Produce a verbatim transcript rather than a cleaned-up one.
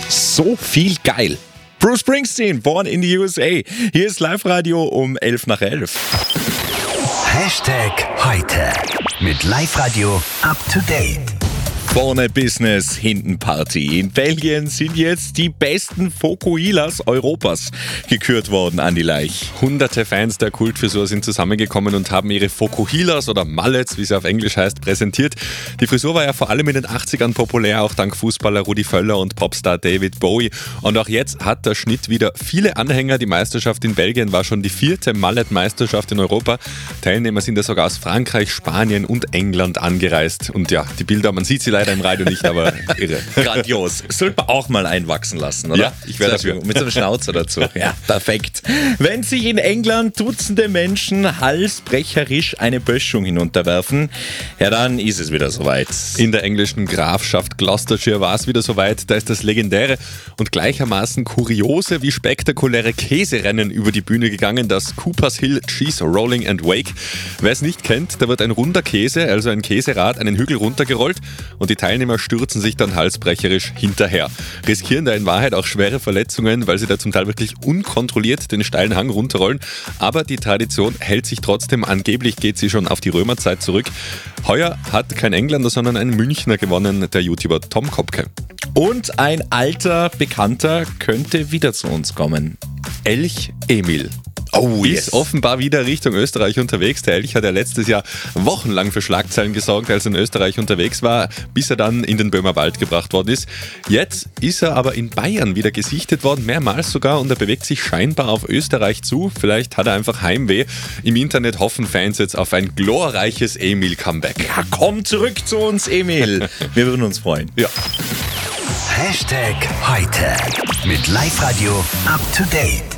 So viel geil. Bruce Springsteen, born in the U S A. Hier ist Live-Radio um elf nach elf. Hashtag heute mit Live-Radio up to date. Vorne Business, hinten Party. In Belgien sind jetzt die besten Fokuhilas Europas gekürt worden, Andi Leich. Hunderte Fans der Kultfrisur sind zusammengekommen und haben ihre Fokuhilas oder Mullets, wie sie auf Englisch heißt, präsentiert. Die Frisur war ja vor allem in den achtzigern populär, auch dank Fußballer Rudi Völler und Popstar David Bowie. Und auch jetzt hat der Schnitt wieder viele Anhänger. Die Meisterschaft in Belgien war schon die vierte Mullet-Meisterschaft in Europa. Teilnehmer sind ja sogar aus Frankreich, Spanien und England angereist. Und ja, die Bilder, man sieht sie leider im Radio nicht, aber irre. Grandios. Sollte man auch mal einwachsen lassen, oder? Ja, ich wäre dafür. Mit so einer Schnauze dazu. Ja, perfekt. Wenn sich in England Dutzende Menschen halsbrecherisch eine Böschung hinunterwerfen, ja, dann ist es wieder soweit. In der englischen Grafschaft Gloucestershire war es wieder soweit. Da ist das legendäre und gleichermaßen kuriose wie spektakuläre Käserennen über die Bühne gegangen, das Coopers Hill Cheese Rolling and Wake. Wer es nicht kennt, da wird ein runder Käse, also ein Käserad, einen Hügel runtergerollt und die Teilnehmer stürzen sich dann halsbrecherisch hinterher. Riskieren da in Wahrheit auch schwere Verletzungen, weil sie da zum Teil wirklich unkontrolliert den steilen Hang runterrollen. Aber die Tradition hält sich trotzdem. Angeblich geht sie schon auf die Römerzeit zurück. Heuer hat kein Engländer, sondern ein Münchner gewonnen, der YouTuber Tom Kopke. Und ein alter Bekannter könnte wieder zu uns kommen. Elch Emil. Oh, Ist offenbar wieder Richtung Österreich unterwegs. Der Elch hat ja letztes Jahr wochenlang für Schlagzeilen gesorgt, als er in Österreich unterwegs war, bis er dann in den Böhmerwald gebracht worden ist. Jetzt ist er aber in Bayern wieder gesichtet worden, mehrmals sogar, und er bewegt sich scheinbar auf Österreich zu. Vielleicht hat er einfach Heimweh. Im Internet hoffen Fans jetzt auf ein glorreiches Emil-Comeback. Ja, komm zurück zu uns, Emil. Wir würden uns freuen. Ja. Hashtag heute mit Live-Radio up to date.